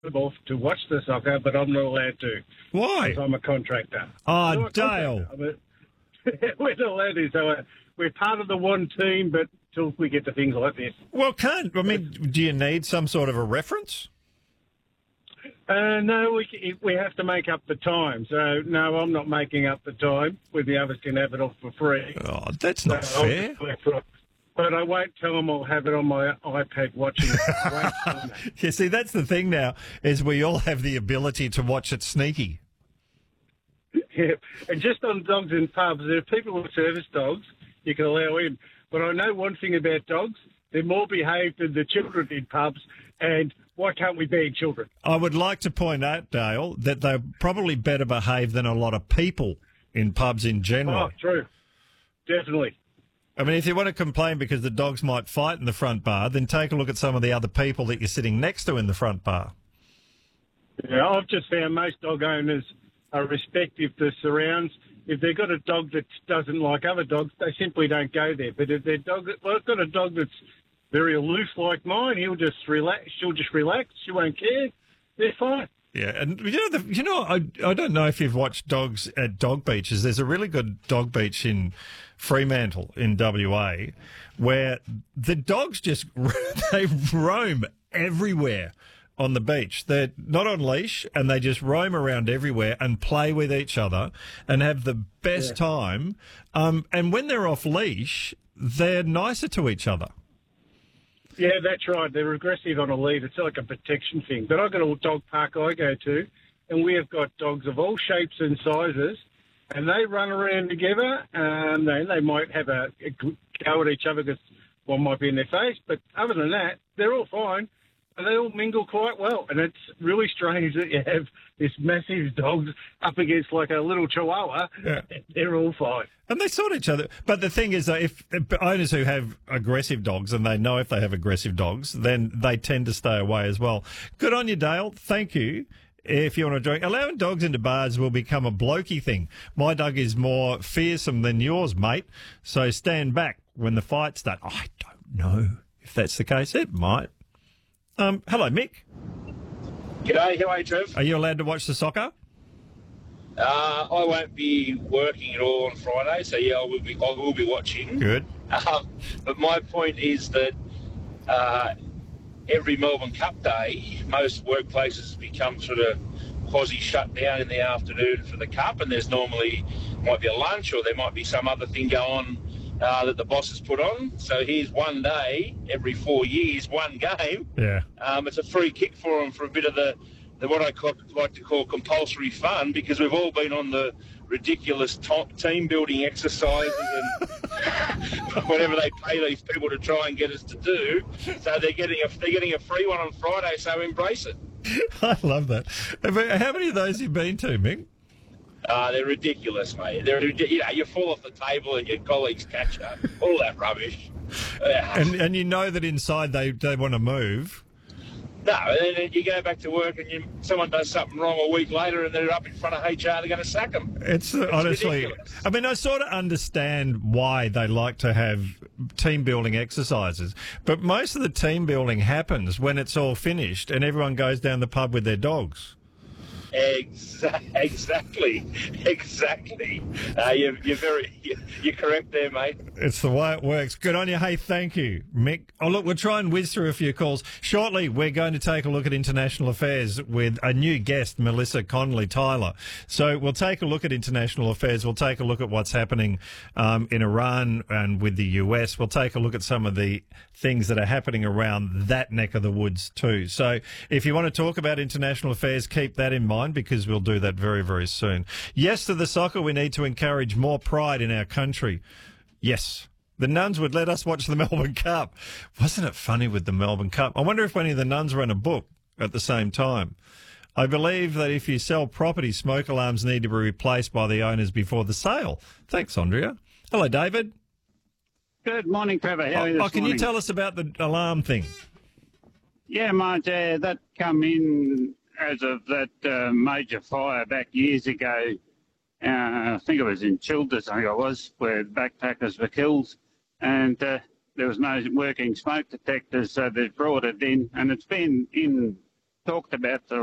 to watch the soccer, but I'm not allowed to. Why? Because I'm a contractor. Oh, I'm not a Dale. contractor. We're not allowed to. So we're part of the one team, but till we get to things like this. Well, do you need some sort of a reference? No, we have to make up the time. So, no, I'm not making up the time where the others can have it off for free. Oh, that's not fair. But I won't tell them I'll have it on my iPad watching it. You see, that's the thing now, is we all have the ability to watch it sneaky. Yeah, and just on dogs in pubs, there are people with service dogs, you can allow in. But I know one thing about dogs, they're more behaved than the children in pubs, and why can't we ban children? I would like to point out, Dale, that they're probably better behaved than a lot of people in pubs in general. Oh, true. Definitely. I mean, if you want to complain because the dogs might fight in the front bar, then take a look at some of the other people that you're sitting next to in the front bar. Yeah, I've just found most dog owners are respective to surrounds. If they've got a dog that doesn't like other dogs, they simply don't go there. But if I've got a dog that's very aloof like mine, he'll just relax. She'll just relax. She won't care. They're fine. Yeah, and I don't know if you've watched dogs at dog beaches. There's a really good dog beach in Fremantle in WA where the dogs just they roam everywhere on the beach. They're not on leash and they just roam around everywhere and play with each other and have the best time. And when they're off leash, they're nicer to each other. Yeah, that's right. They're aggressive on a lead. It's like a protection thing. But I've got a dog park I go to, and we have got dogs of all shapes and sizes, and they run around together. They might have a go at each other because one might be in their face. But other than that, they're all fine, and they all mingle quite well. And it's really strange that you have this massive dog up against like a little chihuahua. Yeah. They're all fine. And they sort each other. But the thing is, if owners who have aggressive dogs, and they know if they have aggressive dogs, then they tend to stay away as well. Good on you, Dale. Thank you. If you want to join, allowing dogs into bars will become a blokey thing. My dog is more fearsome than yours, mate. So stand back when the fight starts. I don't know if that's the case. It might. Hello, Mick. G'day, how are you, Trev? Are you allowed to watch the soccer? I won't be working at all on Friday, so yeah, I will be watching. Good. But my point is that every Melbourne Cup day, most workplaces become sort of quasi shut down in the afternoon for the Cup, and there's normally might be a lunch or there might be some other thing going on that the boss has put on. So here's one day every 4 years, one game. Yeah. It's a free kick for them for a bit of the what I like to call compulsory fun, because we've all been on the ridiculous team building exercises and whatever they pay these people to try and get us to do. So they're getting a free one on Friday. So embrace it. I love that. How many of those have you been to, Mick? They're ridiculous, mate. You fall off the table and your colleagues catch you. All that rubbish. And you know that inside they want to move. No, and then you go back to work and someone does something wrong a week later and they're up in front of HR, they're going to sack them. It's honestly, ridiculous. I mean, I sort of understand why they like to have team building exercises, but most of the team building happens when it's all finished and everyone goes down the pub with their dogs. Exactly. You're correct there, mate. It's the way it works. Good on you. Hey, thank you, Mick. Oh, look, we'll try and whiz through a few calls. Shortly, we're going to take a look at international affairs with a new guest, Melissa Connolly-Tyler. So we'll take a look at international affairs. We'll take a look at what's happening in Iran and with the US. We'll take a look at some of the things that are happening around that neck of the woods too. So if you want to talk about international affairs, keep that in mind, because we'll do that very, very soon. Yes to the soccer. We need to encourage more pride in our country. Yes. The nuns would let us watch the Melbourne Cup. Wasn't it funny with the Melbourne Cup? I wonder if any of the nuns ran a book at the same time. I believe that if you sell property, smoke alarms need to be replaced by the owners before the sale. Thanks, Andrea. Hello, David. Good morning, Trevor. How are you this can morning? you tell us about the alarm thing? Yeah, mate, that come in as of that major fire back years ago. I think it was in Childers, I think it was, where backpackers were killed. And there was no working smoke detectors, so they brought it in. And it's been in talked about the